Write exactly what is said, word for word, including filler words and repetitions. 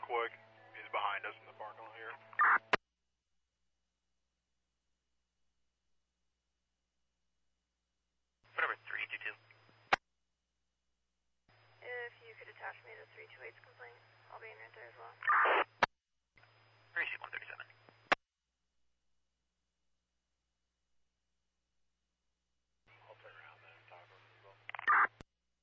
quick. He's behind us in the parking lot here. Whatever, three two two. If you could attach me to three two eight's complaint, I'll be in right there as well.